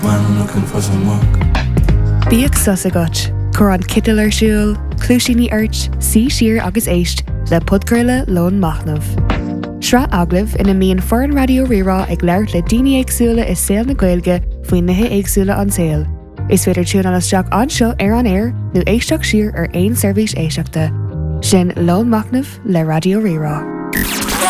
Man looking for some work. Bíag sus agat, chur an citil ar siúil, clúisíní airt, sí siar agus éist le podcurla lón machnamh. Sra aglah ina míon foreign radio rirá ag leirt le daoine éagsúla is saoil na Gaeilge faoin nithe éagsúla an saoil. Is féidir tún an isteach anseo ar an air nó éisteach siar ar aon seirbhís éisteachta. Sin lón machnamh le radio rirá.